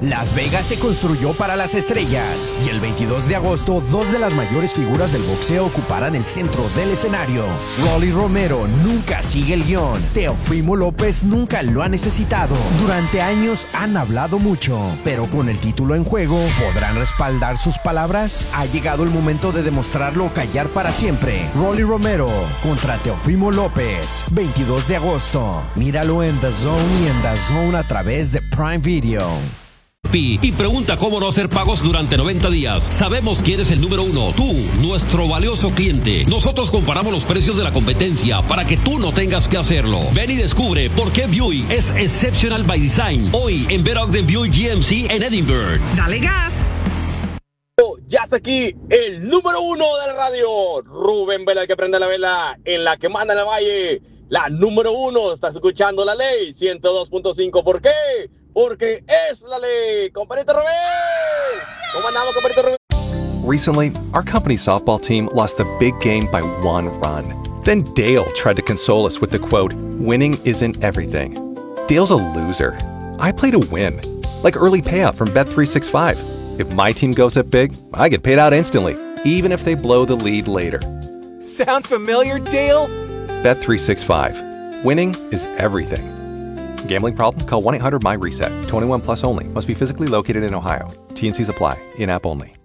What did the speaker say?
Las Vegas se construyó para las estrellas y el 22 de agosto, dos de las mayores figuras del boxeo ocuparán el centro del escenario. Rolly Romero nunca sigue el guión. Teofimo López nunca lo ha necesitado. Durante años han hablado mucho, pero con el título en juego, ¿podrán respaldar sus palabras? Ha llegado el momento de demostrarlo o callar para siempre. Rolly Romero contra Teofimo López, 22 de agosto. Míralo en The Zone y en The Zone a través de Prime Video. Y pregunta cómo no hacer pagos durante 90 días. Sabemos quién es el número uno, tú, nuestro valioso cliente. Nosotros comparamos los precios de la competencia para que tú no tengas que hacerlo. Ven y descubre por qué Buick es exceptional by design. Hoy en Better Ogden Buick GMC en Edinburgh. ¡Dale gas! Ya está aquí el número uno de la radio, Rubén Vela, el que prende la vela en la que manda en el valle. La número uno, estás escuchando La Ley 102.5. ¿Por qué? Porque es la ley. Compadrito Rubén. ¿Cómo andamos, compadrito Rubén? Recently, our company's softball team lost a big game by 1 run. Then Dale tried to console us with the quote, "Winning isn't everything." Dale's a loser. I play to win. Like early payout from Bet365. If my team goes up big, I get paid out instantly, even if they blow the lead later. Sound familiar, Dale? Bet365. Winning is everything. Gambling problem? Call 1-800-MY-RESET. 21 plus only. Must be physically located in Ohio. T&Cs apply. In-app only.